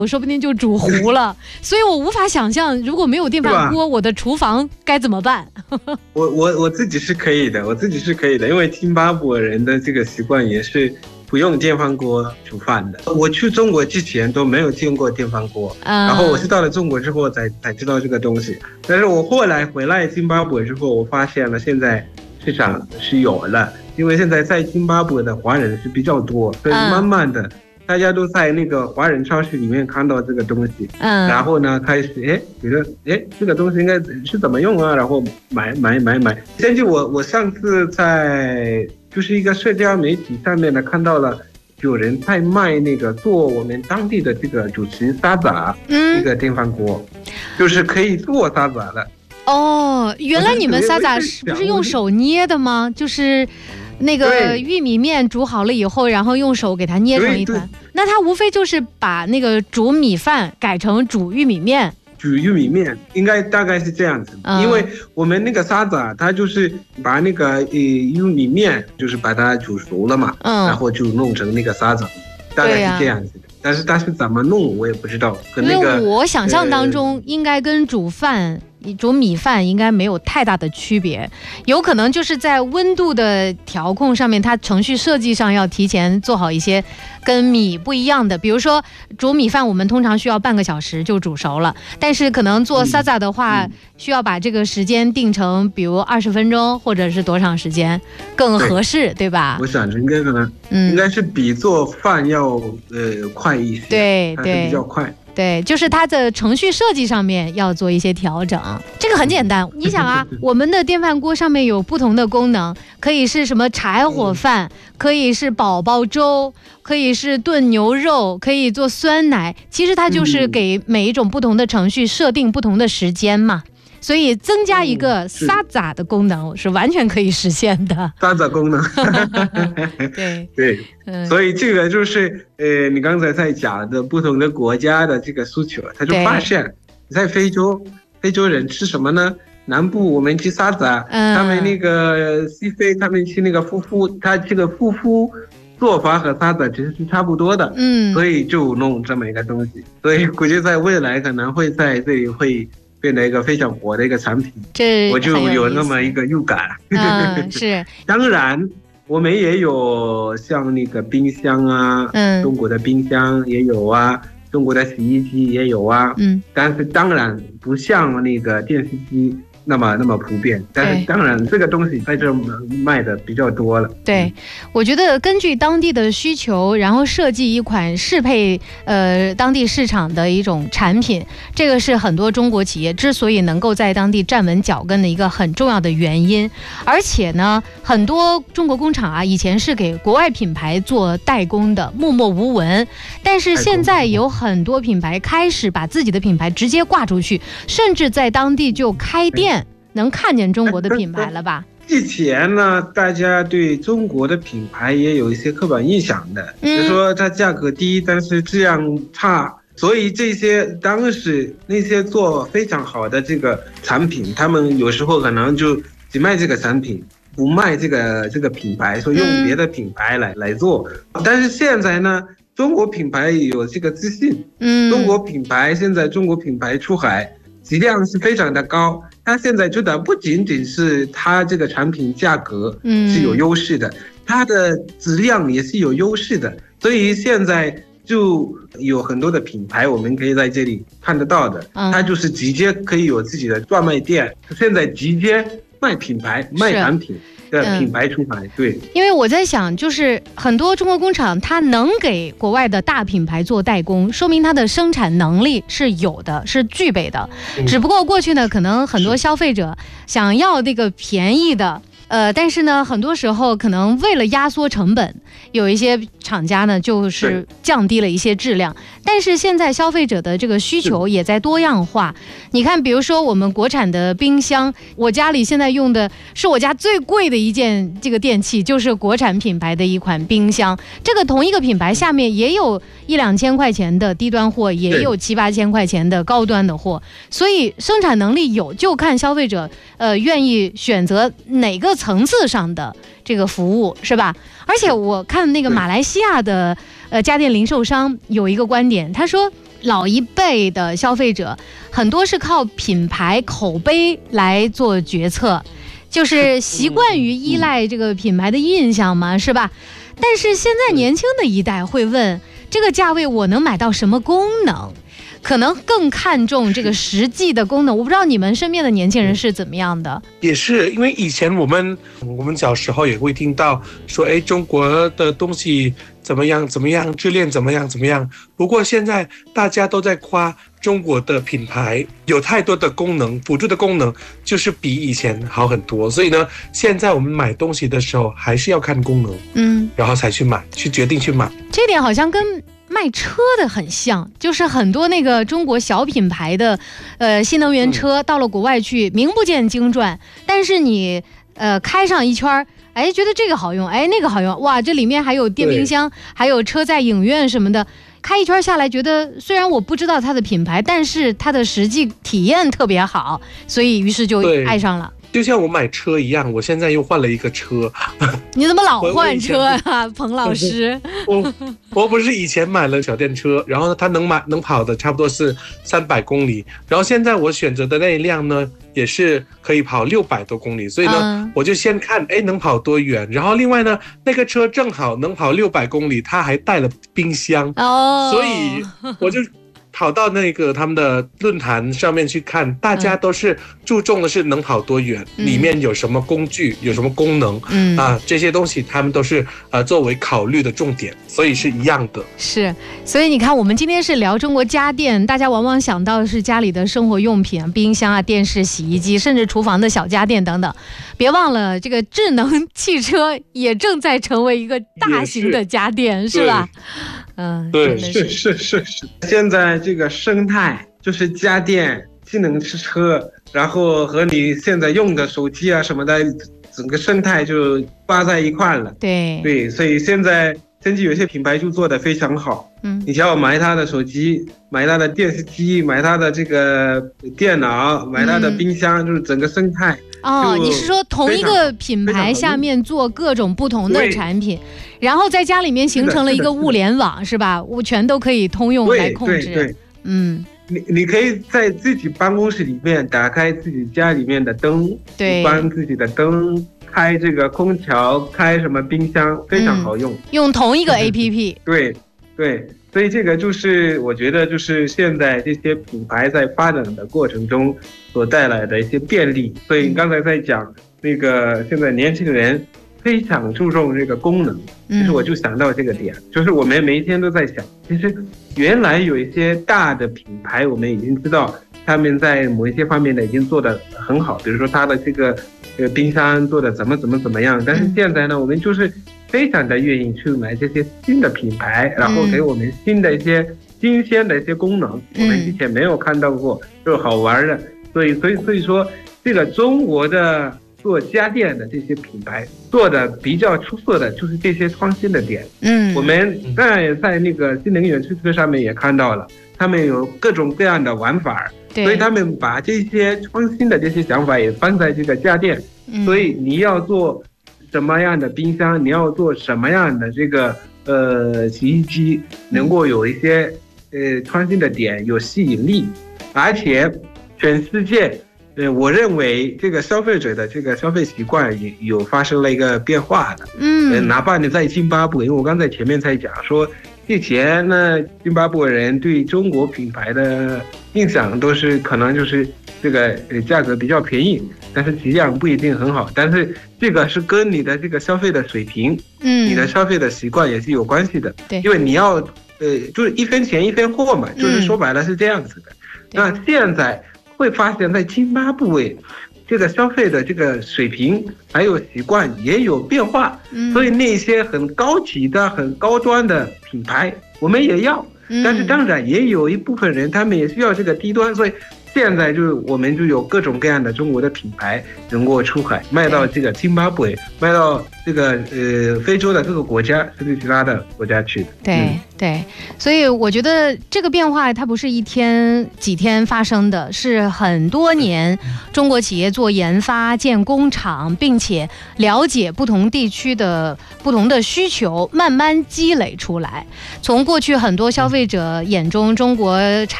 我说不定就煮糊了。所以我无法想象，如果没有电饭锅，我的厨房该怎么办？ 我自己是可以的，因为津巴布韦人的这个习惯也是不用电饭锅煮饭的。我去中国之前都没有见过电饭锅，然后我是到了中国之后才知道这个东西。但是我后来回来津巴布韦之后，我发现了现在市场是有了，因为现在在津巴布韦的华人是比较多，所以慢慢的大家都在那个华人超市里面看到这个东西，然后呢开始觉得这个东西应该是怎么用啊，然后买。甚至我上次在就是一个社交媒体上面呢看到了有人在卖那个做我们当地的这个主持沙扎，一个电饭锅，就是可以做沙扎的。 哦，原来你们沙扎是不是用手捏的吗？就是那个玉米面煮好了以后，然后用手给它捏成一团。那它无非就是把那个煮米饭改成煮玉米面。 煮玉米面应该大概是这样子，因为我们那个沙扎它就是把那个玉米面就是把它煮熟了嘛，然后就弄成那个沙扎，大概是这样子的。但是怎么弄我也不知道，跟那个因为我想象当中应该跟煮米饭应该没有太大的区别，有可能就是在温度的调控上面，它程序设计上要提前做好一些跟米不一样的。比如说煮米饭我们通常需要半个小时就煮熟了，但是可能做沙扎的话，需要把这个时间定成比如20分钟或者是多长时间更合适， 对吧？ 我想应该可能应该是比做饭要快一些， 对， 比较快。 对，就是它的程序设计上面要做一些调整，这个很简单。你想啊，我们的电饭锅上面有不同的功能，可以是什么柴火饭，可以是宝宝粥，可以是炖牛肉，可以做酸奶，其实它就是给每一种不同的程序设定不同的时间嘛。所以增加一个沙扎的功能是完全可以实现的。 沙扎功能对，所以这个就是你刚才在讲的不同的国家的这个诉求，他就发现在非洲人吃什么呢？南部我们吃沙扎，他们那个西非他们吃那个夫妇，他这个夫妇做法和沙扎其实是差不多的，所以就弄这么一个东西。所以估计在未来可能会在这里会变得一个非常火的一个产品，我就有那么一个预感。 是。 当然我们也有像那个冰箱啊，中国的冰箱也有啊，中国的洗衣机也有啊，但是当然不像那个电视机那么普遍，但是当然这个东西在这卖的比较多了。 对，我觉得根据当地的需求，然后设计一款适配当地市场的一种产品，这个是很多中国企业之所以能够在当地站稳脚跟的一个很重要的原因。而且呢，很多中国工厂啊，以前是给国外品牌做代工的，默默无闻，但是现在有很多品牌开始把自己的品牌直接挂出去，甚至在当地就开店，能看见中国的品牌了吧？ 之前呢，大家对中国的品牌也有一些刻板印象的，比如说它价格低，但是质量差，所以这些当时那些做非常好的这个产品，他们有时候可能就只卖这个产品，不卖这个品牌，说用别的品牌来做。但是现在呢，中国品牌有这个自信，中国品牌现在中国品牌出海质量是非常的高，它现在觉得不仅仅是它这个产品价格是有优势的，它的质量也是有优势的，所以现在就有很多的品牌我们可以在这里看得到的，它就是直接可以有自己的专卖店，现在直接卖品牌卖产品的品牌出来。对，因为我在想，就是很多中国工厂它能给国外的大品牌做代工，说明它的生产能力是有的，是具备的，只不过过去呢，可能很多消费者想要这个便宜的，但是呢，很多时候可能为了压缩成本，有一些厂家呢就是降低了一些质量。但是现在消费者的这个需求也在多样化。你看，比如说我们国产的冰箱，我家里现在用的是我家最贵的一件这个电器，就是国产品牌的一款冰箱。这个同一个品牌下面也有1-2千块钱的低端货，也有7-8千块钱的高端的货。所以生产能力有，就看消费者愿意选择哪个层次上的这个服务，是吧？而且我看那个马来西亚的家电零售商有一个观点，他说老一辈的消费者很多是靠品牌口碑来做决策，就是习惯于依赖这个品牌的印象嘛，是吧？但是现在年轻的一代会问，这个价位我能买到什么功能？可能更看重这个实际的功能。我不知道你们身边的年轻人是怎么样的。 也是因为以前我们小时候也会听到说，中国的东西怎么样怎么样，质量怎么样怎么样。不过现在大家都在夸中国的品牌有太多的功能，辅助的功能就是比以前好很多。所以呢，现在我们买东西的时候还是要看功能，然后才去买，去决定去买。 这点好像跟卖车的很像，就是很多那个中国小品牌的新能源车到了国外去，名不见经传，但是你开上一圈，觉得这个好用，那个好用，哇，这里面还有电冰箱，还有车载影院什么的，开一圈下来，觉得虽然我不知道它的品牌，但是它的实际体验特别好，所以于是就爱上了。 就像我买车一样，我现在又换了一个车。 你怎么老换车啊，彭老师？ 我不是以前买了小电车，然后它能跑的差不多是300公里，然后现在我选择的那一辆呢，也是可以跑600多公里，所以呢，我就先看能跑多远，然后另外呢，那个车正好能跑600公里，它还带了冰箱，所以我就跑到那个他们的论坛上面去看，大家都是注重的是能跑多远，里面有什么工具，有什么功能，这些东西他们都是作为考虑的重点，所以是一样的。 是，所以你看，我们今天是聊中国家电，大家往往想到的是家里的生活用品，冰箱啊、电视、洗衣机，甚至厨房的小家电等等。别忘了，这个智能汽车也正在成为一个大型的家电，是吧？ 对， 是。现在这个生态就是家电、智能汽车，然后和你现在用的手机啊什么的，整个生态就挂在一块了。对，所以现在甚至有些品牌就做得非常好。你只要买他的手机，买他的电视机，买他的这个电脑，买他的冰箱，就是整个生态。 你是说同一个品牌下面做各种不同的产品，然后在家里面形成了一个物联网，是吧？我全都可以通用来控制。 对，你可以在自己办公室里面打开自己家里面的灯，关自己的灯，开这个空调，开什么冰箱，非常好用。 用同一个 APP。 对，所以这个就是我觉得就是现在这些品牌在发展的过程中所带来的一些便利。所以刚才在讲那个现在年轻人非常注重这个功能，其实我就想到这个点，就是我们每一天都在想，其实原来有一些大的品牌，我们已经知道他们在某一些方面呢已经做得很好，比如说他的这个冰箱做的怎么样，但是现在呢，我们就是非常的愿意去买这些新的品牌，然后给我们新的一些新鲜的一些功能，我们之前没有看到过，就是好玩的。所以说，这个中国的做家电的这些品牌做的比较出色的就是这些创新的点。我们在那个新能源汽车上面也看到了，他们有各种各样的玩法，所以他们把这些创新的这些想法也放在这个家电。所以你要做什么样的冰箱，你要做什么样的这个洗衣机，能够有一些创新的点，有吸引力，而且全世界我认为这个消费者的这个消费习惯也有发生了一个变化的。哪怕你在津巴布韦，因为我刚才前面才讲说，之前呢，津巴布韦人对中国品牌的印象都是可能就是这个价格比较便宜，但是质量不一定很好。但是这个是跟你的这个消费的水平，你的消费的习惯也是有关系的。因为你要就是一分钱一分货嘛，就是说白了是这样子的。那现在会发现，在津巴布韦这个消费的这个水平还有习惯也有变化，所以那些很高级的、很高端的品牌我们也要，但是当然也有一部分人他们也需要这个低端，所以现在就是我们就有各种各样的中国的品牌能够出海，卖到这个津巴布韦，卖到这个非洲的各个国家，甚至其他的国家去的。 对对，所以我觉得这个变化它不是一天几天发生的，是很多年中国企业做研发、建工厂，并且了解不同地区的不同的需求，慢慢积累出来。从过去很多消费者眼中中国产